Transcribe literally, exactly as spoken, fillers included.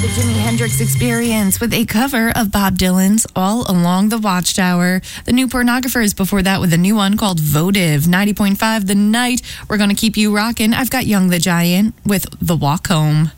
The Jimi Hendrix Experience with a cover of Bob Dylan's All Along the Watchtower. The New Pornographers before that with a new one called Votive. ninety point five The Night. We're going to keep you rocking. I've got Young the Giant with The Walk Home.